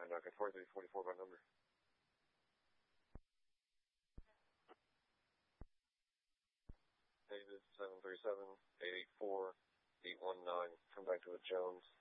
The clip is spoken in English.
And get 4344 by number. David 737-884-819. Come back to the Jones.